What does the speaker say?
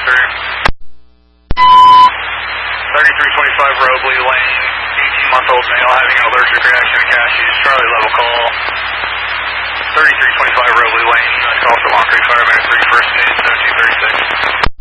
3325 Robley Lane, 18-month-old male having an allergic reaction to cashews. Charlie level call. 3325 Robley Lane, call for Long Creek Fire Medic 3, first aid, 1736.